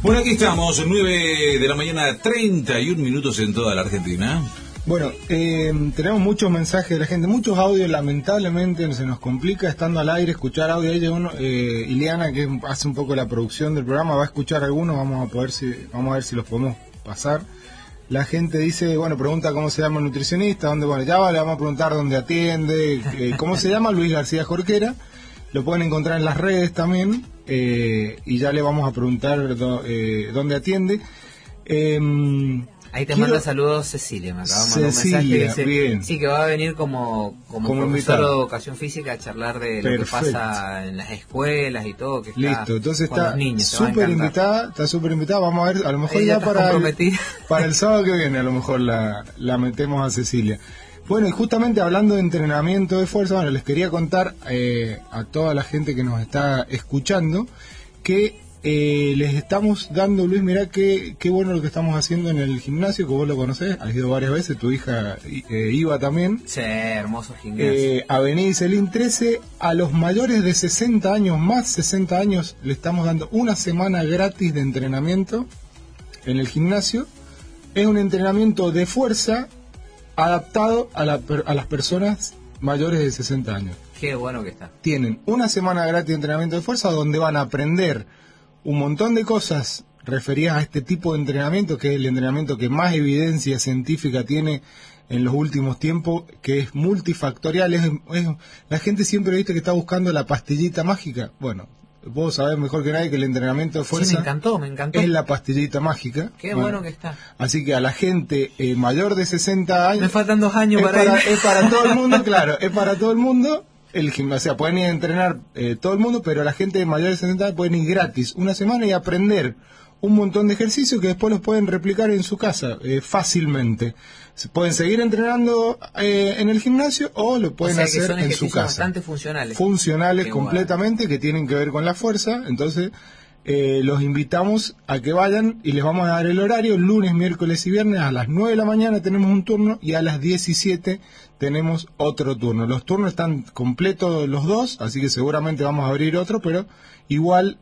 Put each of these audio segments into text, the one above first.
Bueno, aquí estamos, 9 de la mañana, 31 minutos en toda la Argentina. Bueno, tenemos muchos mensajes de la gente, muchos audios. Lamentablemente se nos complica estando al aire escuchar audio. Ahí llegó Ileana, que hace un poco la producción del programa, va a escuchar algunos. Vamos a ver si los podemos pasar. La gente dice, bueno, pregunta cómo se llama el nutricionista, dónde, bueno, ya le vamos a preguntar dónde atiende, cómo se llama, Luis García Jorquera. Lo pueden encontrar en las redes también, y ya le vamos a preguntar dónde atiende. Ahí te manda saludos Cecilia, me acaba de mandar un mensaje que dice, bien. Sí, que va a venir como profesor de educación física a charlar de lo que pasa en las escuelas y todo, que está listo, entonces con está los niños, súper invitada, vamos a ver, a lo mejor ya para el sábado que viene, a lo mejor la metemos a Cecilia. Bueno, y justamente hablando de entrenamiento de fuerza, bueno, les quería contar a toda la gente que nos está escuchando que les estamos dando, Luis, mirá qué bueno lo que estamos haciendo en el gimnasio, que vos lo conocés, has ido varias veces, tu hija iba también. Sí, hermoso gimnasio. Avenida Iselín 13, a los mayores de 60 años, más 60 años, le estamos dando una semana gratis de entrenamiento en el gimnasio. Es un entrenamiento de fuerza adaptado a las personas mayores de 60 años. Qué bueno que está. Tienen una semana gratis de entrenamiento de fuerza donde van a aprender un montón de cosas referidas a este tipo de entrenamiento, que es el entrenamiento que más evidencia científica tiene en los últimos tiempos, que es multifactorial. La gente siempre viste que está buscando la pastillita mágica. Bueno, vos sabés mejor que nadie que el entrenamiento de fuerza me encantó. Es la pastillita mágica. Qué bueno que está. Así que a la gente mayor de 60 años... Me faltan 2 años para ir. Es para todo el mundo, claro, es para todo el mundo. El gimnasio, o sea, pueden ir a entrenar todo el mundo, pero la gente de mayores de 60 años pueden ir gratis una semana y aprender un montón de ejercicios que después los pueden replicar en su casa fácilmente. Se pueden seguir entrenando en el gimnasio o lo pueden hacer en su casa. Bastante funcionales. Funcionales completamente, que tienen que ver con la fuerza. Entonces, los invitamos a que vayan y les vamos a dar el horario. Lunes, miércoles y viernes a las 9 de la mañana tenemos un turno y a las 17 tenemos otro turno. Los turnos están completos los dos, así que seguramente vamos a abrir otro, pero igual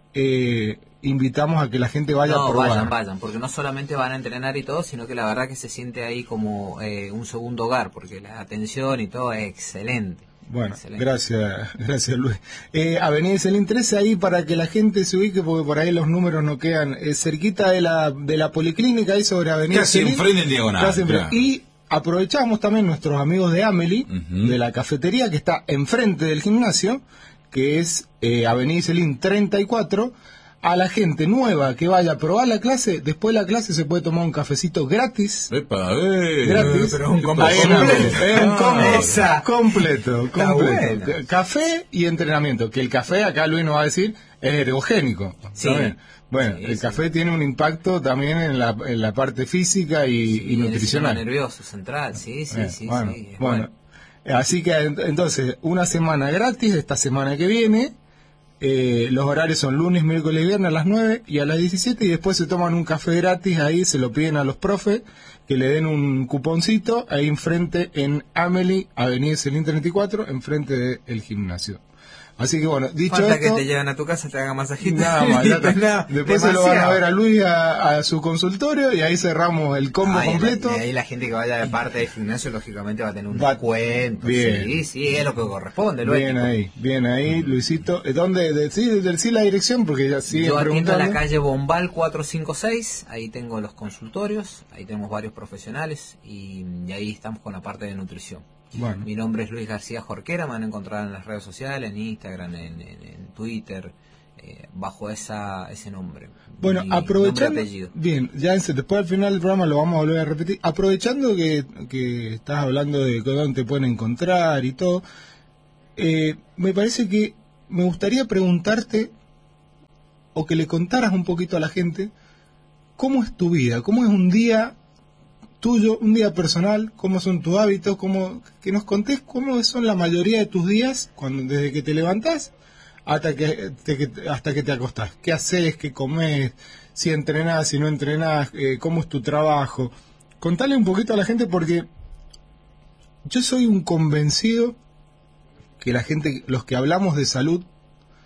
invitamos a que la gente vaya a probar. Vayan, porque no solamente van a entrenar y todo, sino que la verdad que se siente ahí como un segundo hogar, porque la atención y todo es excelente. Bueno, excelente. Gracias Luis. Avenida Iselín 13, ahí para que la gente se ubique, porque por ahí los números no quedan, cerquita de la policlínica, ahí sobre Avenida Iselín. Casi enfrente en diagonal. Y aprovechamos también nuestros amigos de Amelie, de la cafetería que está enfrente del gimnasio, que es Avenida Iselín 34. A la gente nueva que vaya a probar la clase, después de la clase se puede tomar un cafecito gratis. Gratis. Pero un combo completo. Bueno. Café y entrenamiento. Que el café, acá Luis nos va a decir, es ergogénico. Sí. Bueno, el café tiene un impacto también en la parte física y nutricional. El sistema nervioso central, sí. Bueno. Así que entonces, una semana gratis esta semana que viene. Los horarios son lunes, miércoles y viernes a las 9 y a las 17, y después se toman un café gratis, ahí se lo piden a los profes que le den un cuponcito ahí enfrente en Amelie, Avenida Iselín 34, enfrente del gimnasio. Así que bueno, dicho Falta esto, que te lleven a tu casa, te hagan masajito. Nada más, después se lo van a ver a Luis a su consultorio y ahí cerramos el combo completo. Y ahí la gente que vaya de parte del gimnasio lógicamente va a tener un descuento. Bien. Sí, es lo que corresponde. Bien ahí, Luisito. ¿Dónde? Decir la dirección porque ya siguen preguntando. Yo atiendo en la calle Bombal 456, ahí tengo los consultorios, ahí tenemos varios profesionales y ahí estamos con la parte de nutrición. Bueno. Mi nombre es Luis García Jorquera, me van a encontrar en las redes sociales, en Instagram, en Twitter, bajo ese nombre. Bueno, aprovechando, bien, ya después al final del programa lo vamos a volver a repetir, aprovechando que estás hablando de dónde te pueden encontrar y todo, me parece que me gustaría preguntarte, o que le contaras un poquito a la gente, ¿cómo es tu vida? ¿Cómo es un día tuyo, un día personal? ¿Cómo son tus hábitos? Que nos contés cómo son la mayoría de tus días, desde que te levantás hasta que te acostás. ¿Qué haces? ¿Qué comés? Si entrenás, si no entrenás, ¿cómo es tu trabajo? Contale un poquito a la gente, porque yo soy un convencido que la gente, los que hablamos de salud,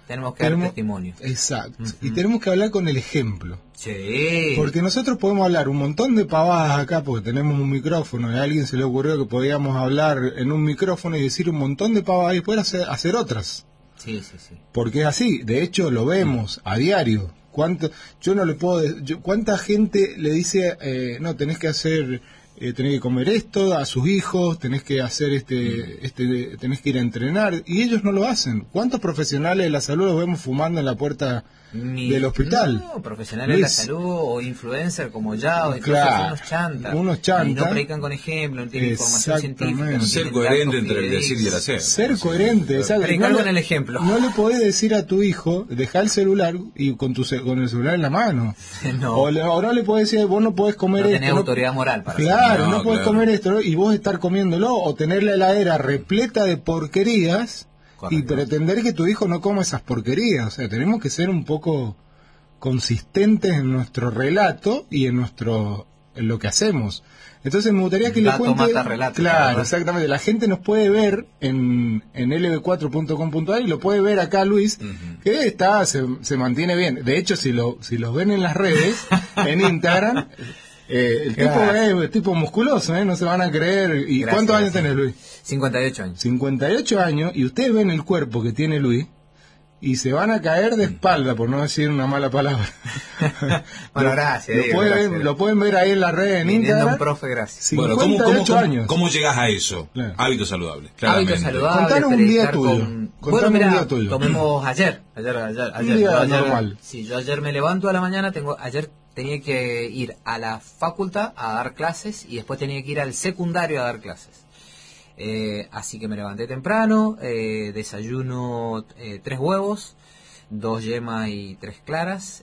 Tenemos que dar testimonio. Exacto. Y tenemos que hablar con el ejemplo. Sí. Porque nosotros podemos hablar un montón de pavadas acá porque tenemos un micrófono y a alguien se le ocurrió que podíamos hablar en un micrófono y decir un montón de pavadas y poder hacer otras. Sí. Porque es así. De hecho, lo vemos a diario. Yo no le puedo... ¿Cuánta gente le dice, no, tenés que hacer... tenés que comer esto a sus hijos, tenés que hacer tenés que ir a entrenar, y ellos no lo hacen? ¿Cuántos profesionales de la salud los vemos fumando en la puerta del hospital? No, profesionales de la salud o influencers como ya, claro, unos chantas. Y no predican con ejemplo, no tienen información científica. No ser coherente entre el decir y el hacer. Ser coherente, predicar con el ejemplo. No le podés decir a tu hijo, deja el celular y con el celular en la mano. No. O no le podés decir, vos no podés comer esto. No tenés autoridad moral para Claro, no podés comer esto, ¿no? Y vos estar comiéndolo o tener la heladera repleta de porquerías. Correcto. Y pretender que tu hijo no coma esas porquerías. O sea, tenemos que ser un poco consistentes en nuestro relato y en lo que hacemos. Entonces me gustaría que le cuente... Relato, claro, exactamente. La gente nos puede ver en lb4.com.ar y lo puede ver acá Luis, que se mantiene bien. De hecho, si los ven en las redes, en Instagram... el tipo es tipo musculoso, no se van a creer. ¿Y cuántos años tenés, Luis? 58 años. 58 años, y ustedes ven el cuerpo que tiene Luis y se van a caer de espalda, por no decir una mala palabra. Bueno, gracias. Lo pueden ver ahí en la red, en Instagram. Un profe, gracias. 58 años. ¿Cómo llegás a eso? Claro. Hábitos saludables. Hábitos saludables. Contanos un día tuyo. Bueno, mira, tomemos ayer. Un día normal. Sí, yo ayer me levanto a la mañana, ayer tenía que ir a la facultad a dar clases y después tenía que ir al secundario a dar clases. Así que me levanté temprano, desayuno 3 huevos, 2 yemas y 3 claras.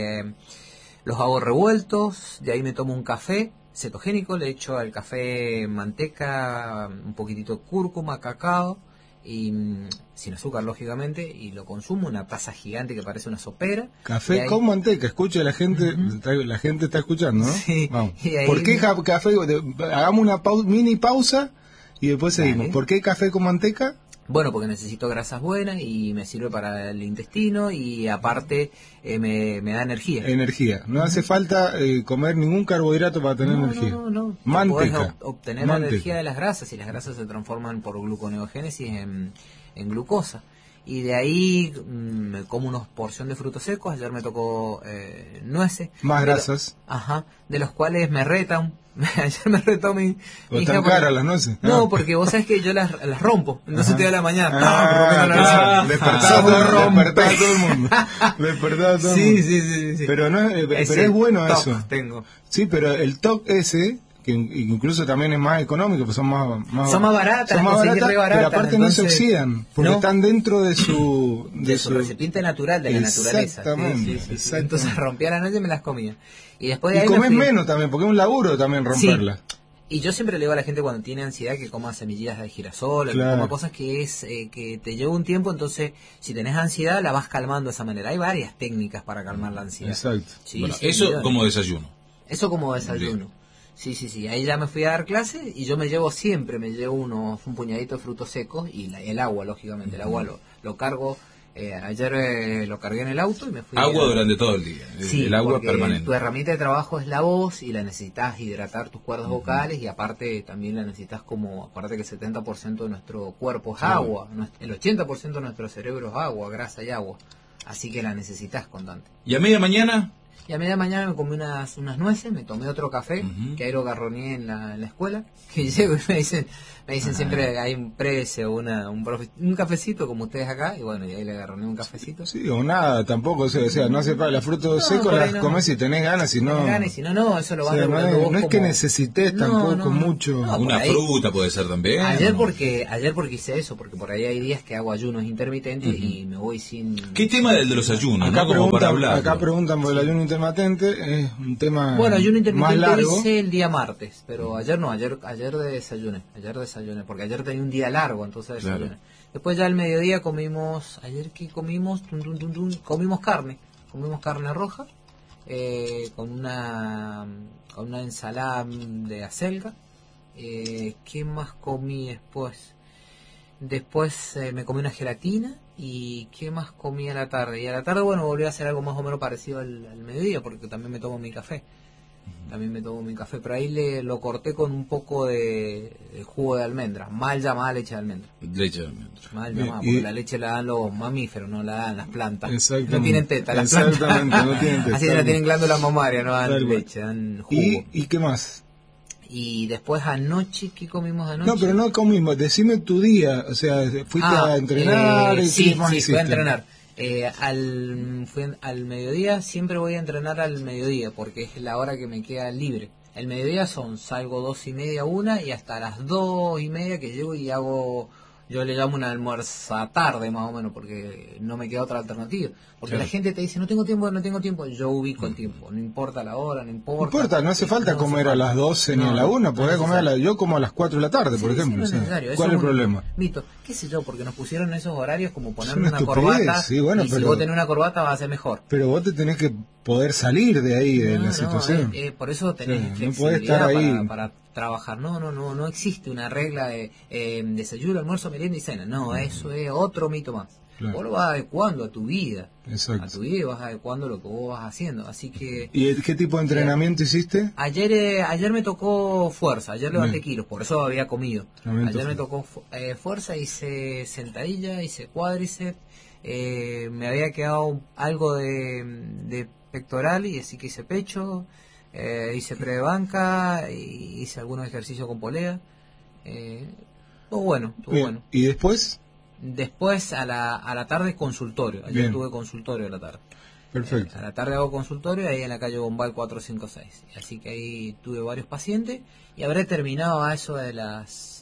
Los hago revueltos, de ahí me tomo un café cetogénico, le echo al café manteca, un poquitito de cúrcuma, cacao, y sin azúcar lógicamente, y lo consumo, una taza gigante que parece una sopera. Café con manteca, escucha, la gente la gente está escuchando, ¿no? Sí. Vamos. ¿Por qué café? Hagamos una mini pausa y después seguimos. ¿Por qué café con manteca? Bueno, porque necesito grasas buenas y me sirve para el intestino y aparte me da energía. Energía. No hace falta comer ningún carbohidrato para tener energía. No. Manteca. Podés obtener la energía de las grasas y las grasas se transforman por gluconeogénesis en glucosa. Y de ahí me como una porción de frutos secos. Ayer me tocó nueces. Más grasas. De los cuales me retan. Ayer me retó mi hija. ¿Están caras las nueces? No, porque vos sabés que yo las rompo. Entonces te da la mañana. Despertaba a todo el mundo. Sí. Pero es bueno eso. Tengo. Sí, pero el TOC ese, que incluso también es más económico, pues son más baratas, pero aparte no se oxidan, porque están dentro de su recipiente natural de la naturaleza. Exactamente. Entonces rompía la noche y me las comía. Y después de ahí comés menos también, porque es un laburo también romperla. Sí. Y yo siempre le digo a la gente cuando tiene ansiedad que coma semillas de girasol, que coma cosas que te lleva un tiempo, entonces si tenés ansiedad la vas calmando de esa manera. Hay varias técnicas para calmar la ansiedad. Exacto. Sí, bueno, eso como desayuno. Eso como desayuno. Bien. Sí. Ahí ya me fui a dar clases y yo me llevo un puñadito de frutos secos y el agua, lógicamente. El agua lo cargo. Ayer lo cargué en el auto y me fui. Agua durante todo el día. Sí, el agua permanente. Tu herramienta de trabajo es la voz y la necesitas hidratar tus cuerdas vocales y aparte también la necesitas acuérdate que el 70% de nuestro cuerpo es agua, el 80% de nuestro cerebro es agua, grasa y agua. Así que la necesitas constante. ¿Y a media mañana? Y a media mañana me comí unas nueces, me tomé otro café, que ahí lo garroneé en la escuela, que llego y me dicen siempre hay un precio, un cafecito como ustedes acá, y bueno, y ahí le agarroné un cafecito. Sí, o nada, tampoco, o sea, no hace falta, los frutos secos las comes si tenés ganas, si no... no, eso lo vas regulando vos. No es que necesites tampoco mucho. Una fruta puede ser también. Ayer porque hice eso, porque por ahí hay días que hago ayunos intermitentes y me voy sin... ¿Qué tema del de los ayunos, no? Como para hablar. Acá preguntan por el ayuno intermitente, es un tema ayuno intermitente más largo. Hice el día martes, pero ayer no, ayer desayuné, porque ayer tenía un día largo, entonces desayuné. Claro. Después ya al mediodía comimos, ayer que comimos, comimos carne roja, con una ensalada de acelga. ¿Qué más comí después? Después me comí una gelatina ¿Y qué más comí a la tarde? Y a la tarde, bueno, volví a hacer algo más o menos parecido al mediodía, porque también me tomo mi café. Pero ahí lo corté con un poco de jugo de almendra, mal llamada leche de almendra. Leche de almendra. Mal llamada, porque la leche la dan los mamíferos, no la dan las plantas. Exactamente. No tienen teta las plantas. Exactamente, no tienen teta. Así no tienen glándula mamaria, no dan leche, dan jugo. ¿Y qué más? Y después anoche, ¿qué comimos anoche? No, pero no comimos, decime tu día, o sea, fuiste a entrenar. Sí, fui a entrenar. Fui al mediodía, siempre voy a entrenar al mediodía, porque es la hora que me queda libre. El mediodía salgo 2:30, 1, y hasta las 2:30 que llego y hago, yo le llamo una almuerza tarde más o menos, porque no me queda otra alternativa. Porque la gente te dice, no tengo tiempo, yo ubico el tiempo, no importa la hora, no importa. No hace falta comer a las 12 ni a la 1, podés comer yo como a las 4 de la tarde, por ejemplo. No es necesario. ¿Cuál es el problema? Mito, qué sé yo, porque nos pusieron esos horarios como ponerme una corbata, y si vos tenés una corbata vas a ser mejor. Pero vos te tenés que poder salir de ahí, de la situación. Por eso tenés flexibilidad, no podés estar ahí para trabajar. No existe una regla de desayuno, almuerzo, merienda y cena. No, eso es otro mito más. Claro. Vos lo vas adecuando a tu vida. Exacto. A tu vida y vas adecuando lo que vos vas haciendo. Así que. ¿Y qué tipo de entrenamiento hiciste? Ayer me tocó fuerza. Ayer levanté kilos, por eso había comido. Ayer me tocó fuerza, hice sentadilla, hice cuádriceps. Me había quedado algo de pectoral y así que hice pecho. Hice pre de banca, hice algunos ejercicios con polea. Estuvo bueno. ¿Y después? Después a la tarde consultorio. Ayer tuve consultorio a la tarde. Perfecto. A la tarde hago consultorio ahí en la calle Bombal 456. Así que ahí tuve varios pacientes y habré terminado a eso de las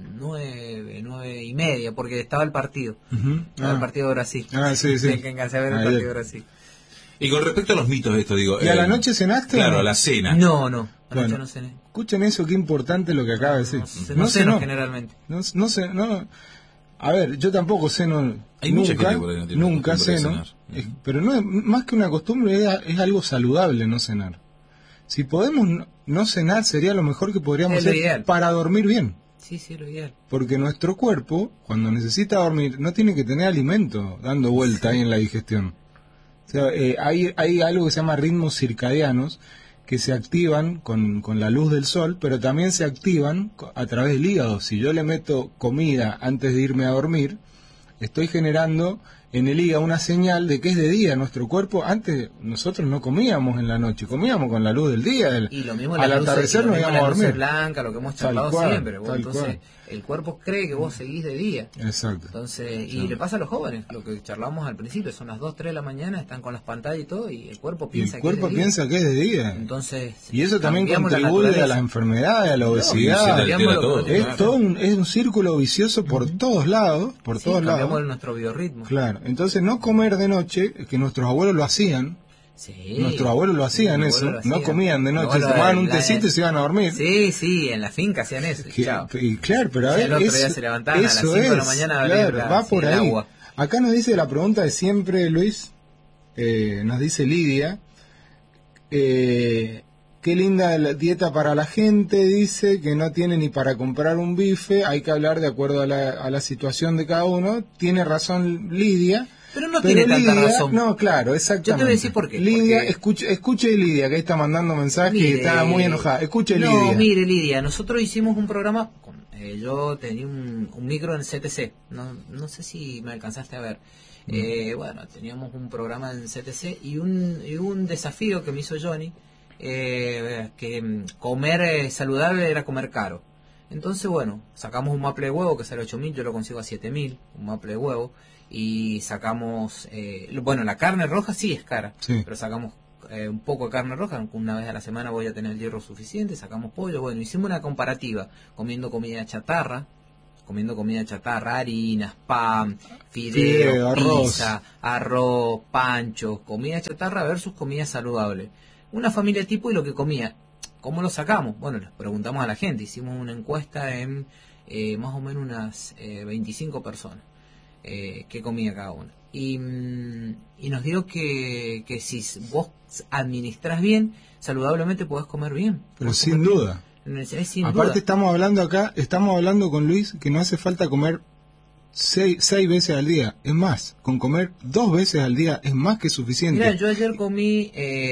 9:30, porque estaba el partido. Estaba el partido de Brasil. Sí. Que engancé a ver el partido de Brasil. Y con respecto a los mitos de esto, digo... ¿Y a la noche cenaste? Claro, a la cena. No. A la noche no cené. Escuchen eso, qué importante lo que acaba de decir. No ceno generalmente. No. A ver, yo tampoco ceno. Hay mucha gente por ahí no tiene nunca ceno. Pero no es más que una costumbre, es algo saludable no cenar. Si podemos no cenar, sería lo mejor que podríamos hacer para dormir bien. Sí, lo ideal. Porque nuestro cuerpo, cuando necesita dormir, no tiene que tener alimento dando vuelta ahí en la digestión. O sea, hay algo que se llama ritmos circadianos que se activan con la luz del sol, pero también se activan a través del hígado. Si yo le meto comida antes de irme a dormir, estoy generando en el hígado una señal de que es de día. Nuestro cuerpo, antes nosotros no comíamos en la noche, comíamos con la luz del día. Y lo mismo al atardecer nos íbamos a dormir. Blanca, lo que hemos charlado siempre. Entonces, el cuerpo cree que vos seguís de día. Exacto. Entonces, y le pasa a los jóvenes, lo que charlábamos al principio, son las 2, 3 de la mañana, están con las pantallas y todo, y el cuerpo piensa que es de día. Entonces, y eso también contribuye a las enfermedades, a la obesidad. Es un círculo vicioso por todos lados. Cambiamos nuestro biorritmo. Claro. Entonces, no comer de noche, que nuestros abuelos lo hacían. Sí, nuestros abuelos lo hacían eso, no comían de noche, se tomaban un tecito y se iban a dormir. Sí, en la finca hacían eso. Claro, pero a ver, el otro día se levantaban a las 5 de la mañana a ver va por ahí. Agua. Acá nos dice la pregunta de siempre, Luis, nos dice Lidia, qué linda la dieta para la gente, dice que no tiene ni para comprar un bife, hay que hablar de acuerdo a la situación de cada uno. Tiene razón Lidia. Pero no tiene tanta razón. No, claro, exactamente. Yo te voy a decir por qué. Lidia, escuche Lidia, que ahí está mandando mensajes y está muy enojada. Escuche Lidia. No, mire Lidia, nosotros hicimos un programa, yo tenía un micro en CTC, no sé si me alcanzaste a ver. Bueno, teníamos un programa en CTC y un desafío que me hizo Johnny, que comer saludable era comer caro. Entonces, bueno, sacamos un maple de huevo que sale 8.000, yo lo consigo a 7.000, un maple de huevo. Y sacamos, la carne roja sí es cara, pero sacamos un poco de carne roja, una vez a la semana voy a tener el hierro suficiente, sacamos pollo, bueno, hicimos una comparativa, comiendo comida chatarra, harinas, pan, fideo, pizza, arroz, panchos, comida chatarra versus comida saludable. Una familia tipo y lo que comía. ¿Cómo lo sacamos? Bueno, les preguntamos a la gente, hicimos una encuesta en más o menos unas 25 personas. Qué comía cada uno y nos dijo que si vos administras bien saludablemente podés comer bien, pero sin duda. Aparte estamos hablando con Luis que no hace falta comer 6 veces al día. Es más, con comer 2 veces al día es más que suficiente. Mira, yo ayer comí,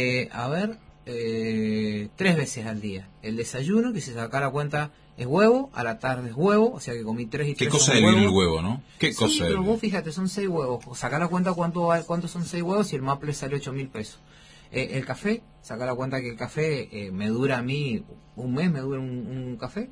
3 veces al día. El desayuno, que si saca la cuenta, es huevo, a la tarde es huevo, o sea que comí 3 y 3. ¿Qué cosa es el huevo, no? ¿Qué sí, cosa pero es? vos fíjate, son 6 huevos. Saca la cuenta cuántos son 6 huevos y el maple sale 8.000 pesos. El café, saca la cuenta que el café me dura a mí un mes, me dura un café.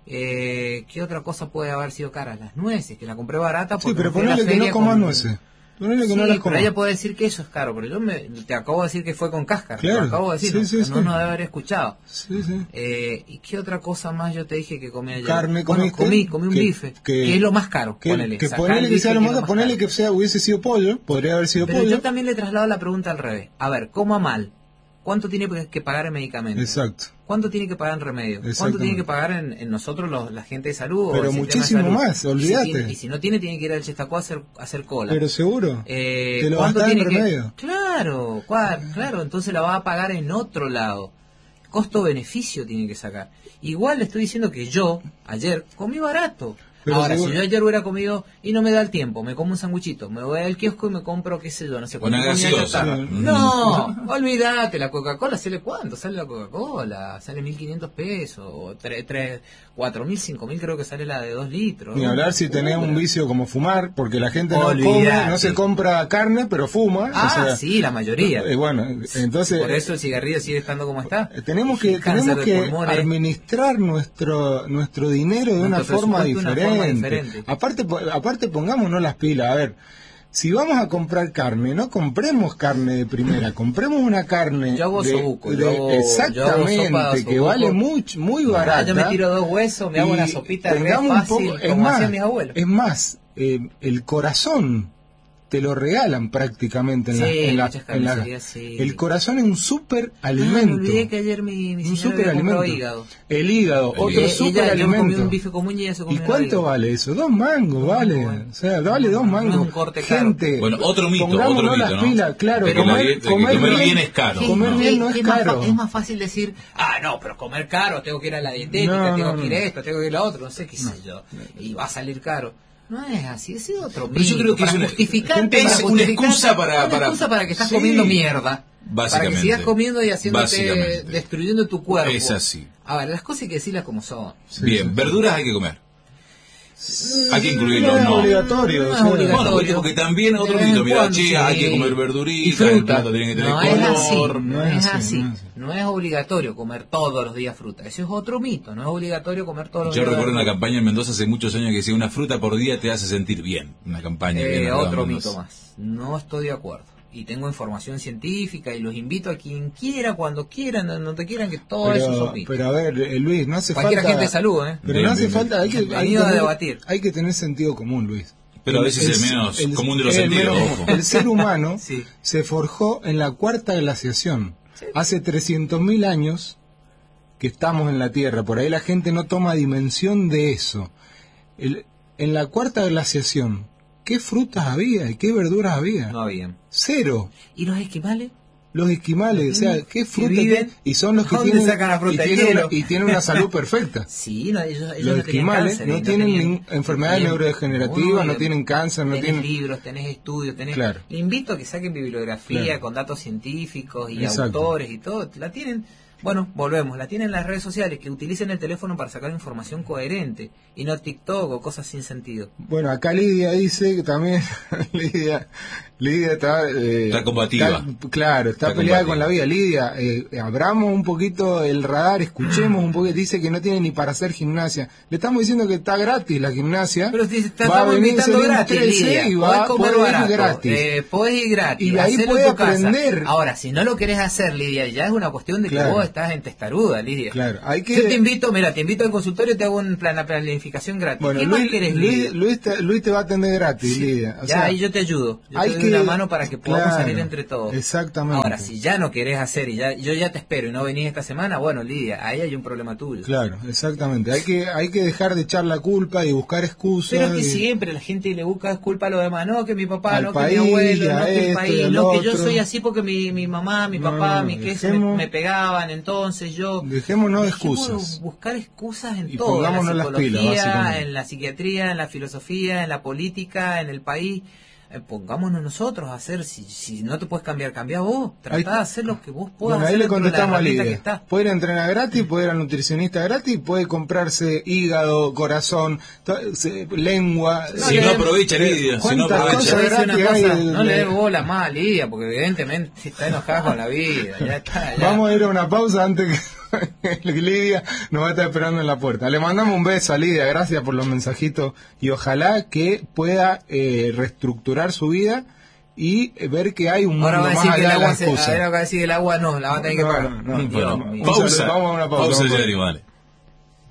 ¿Qué otra cosa puede haber sido cara? Las nueces, que la compré barata. Sí, pero ponele que no comas nueces. Ponele que sí, no las pero comas. ella puede decir que eso es caro, pero te acabo de decir que fue con cáscara. Claro. Lo acabo de decir, Sí, no debe haber escuchado. Sí, sí. ¿Y qué otra cosa más yo te dije que comí ayer? Carne, bueno, comí un bife, que es lo más caro. Ponele que sea lo más caro, ponele que hubiese sido pollo, podría haber sido pero pollo. Yo también le traslado la pregunta al revés. A ver, coma mal. ¿Cuánto tiene que pagar en medicamentos? Exacto. ¿Cuánto tiene que pagar en remedios? ¿Cuánto tiene que pagar en nosotros, la gente de salud? Pero muchísimo más, olvídate. Y si no tiene que ir al Chestacó a hacer cola. Pero seguro. Te lo gastas en remedio. Claro, entonces la va a pagar en otro lado. Costo-beneficio tiene que sacar. Igual le estoy diciendo que yo, ayer, comí barato. Pero ahora, seguro. si yo ayer hubiera comido y no me da el tiempo, me como un sanguchito, me voy al kiosco y me compro, qué sé yo, no sé cuánto. Una gaseosa. No, olvídate, la Coca-Cola, ¿sale cuánto? Sale la Coca-Cola, sale 1.500 pesos, o 4.000, 5.000 creo que sale la de 2 litros. Ni hablar si tenés un vicio como fumar, porque la gente no come, no se compra carne, pero fuma. Ah, o sea, sí, la mayoría. Bueno, entonces... Por eso el cigarrillo sigue estando como está. Tenemos que administrar nuestro dinero de una forma diferente. Aparte pongámonos las pilas. A ver, si vamos a comprar carne, no compremos carne de primera, compremos una carne yo hago sobuco, exactamente, que vale muy barata. Yo me tiro 2 huesos, me hago una sopita re fácil, como hacían mis abuelos. Es más, el corazón te lo regalan prácticamente en la sí. El corazón es un super alimento. Me olvidé que ayer mi señora me compró hígado. El hígado, otro super alimento. Yo comí un bife común y ella se comió. ¿Y cuánto vale eso? 2 mangos, vale. Bueno. O sea, vale 2 mangos. No es un corte gente. Caro. Bueno, otro mito, ¿no? Pila, claro, pero comer bien es caro. Comer bien no es caro. Es más fácil decir, no, pero comer caro, tengo que ir a la dietética, tengo que ir a esto, tengo que ir a lo otro, no sé qué sé yo. Y va a salir caro. No es así, es otro mito. Yo creo que es una excusa para que estás comiendo mierda. Básicamente. Para que sigas comiendo y destruyendo tu cuerpo. Es así. A ver, las cosas hay que decirlas como son. Bien, verduras hay que comer. Hay que incluirlo, no. Es obligatorio. No es obligatorio. Bueno, porque también otro mito, mira, che, hay que comer verduritas, el plato tiene que tener color. No es obligatorio comer todos los días fruta. Ese es otro mito, no es obligatorio comer todos los días. Yo recuerdo una campaña en Mendoza hace muchos años que decía una fruta por día te hace sentir bien. Una campaña. Otro mito más. No estoy de acuerdo. Y tengo información científica y los invito a quien quiera, cuando quieran, donde quieran, que todo eso son mitos. Pero a ver, Luis, no hace cualquier falta... gente de salud, Pero no hace falta, hay que debatir. Hay que tener sentido común, Luis. Pero a veces es el menos común de los sentidos. El ser humano se forjó en la cuarta glaciación. Sí. Hace 300.000 años que estamos en la Tierra. Por ahí la gente no toma dimensión de eso. En la cuarta glaciación, ¿qué frutas había y qué verduras había? No había. 0. ¿Y los esquimales? Los esquimales, o sea, ¿qué fruta tienen? Y son los que tienen, y tienen una salud perfecta. Sí, ellos los esquimales no tienen enfermedades neurodegenerativas, no tienen cáncer, no tienen libros, tenés estudios, Claro. Invito a que saquen bibliografía con datos científicos y autores y todo, la tienen. Bueno, volvemos, la tienen en las redes sociales, que utilicen el teléfono para sacar información coherente y no TikTok o cosas sin sentido. Bueno, acá Lidia dice que también Lidia está combativa. Está peleada con la vida. Lidia, abramos un poquito el radar, escuchemos un poquito. Dice que no tiene ni para hacer gimnasia. Le estamos diciendo que está gratis la gimnasia. Pero te estamos invitando gratis, Lidia. Y va a comer barato, gratis. Podés ir gratis. Y ahí puede aprender. Ahora, si no lo querés hacer, Lidia, ya es una cuestión de que vos estás en testaruda, Lidia. Claro, yo te invito al consultorio y te hago una planificación gratis. Bueno, ¿Qué más querés, Lidia? Luis te va a atender gratis, Lidia. Ahí yo te ayudo. Yo te doy una mano para que podamos salir entre todos. Exactamente. Ahora, si ya no querés hacer y yo ya te espero y no venís esta semana, bueno, Lidia, ahí hay un problema tuyo. Claro, exactamente. Hay que dejar de echar la culpa y buscar excusas. Pero es que siempre la gente le busca culpa a los demás. No, que mi papá, no, que mi abuelo, no, que el país, no, que yo soy así porque mi mamá, mi papá, mi queso me pegaban, entonces yo... Dejémonos de excusas. Buscar excusas en y todo, en la las pilas, básicamente. en la psiquiatría, en la filosofía, en la política, en el país. Pongámonos nosotros a hacer, si no te puedes cambiar, cambia vos, tratá de hacer lo que vos puedas hacer. Ahí le contestamos a Lidia, puede ir a entrenar gratis, puede ir al nutricionista gratis, puede comprarse hígado, corazón, lengua. Si no aprovecha Lidia, si no aprovecha. No le des bola más a Lidia, porque evidentemente está enojada con la vida. Ya está, ya. Vamos a ir a una pausa antes que Lidia nos va a estar esperando en la puerta. Le mandamos un beso a Lidia, gracias por los mensajitos y ojalá que pueda reestructurar su vida y ver que hay un mundo más allá de la excusa. Ahora va a decir que el agua no, la va a tener que pagar. Pausa. Vamos a una pausa. Pausa, Jerry, vale.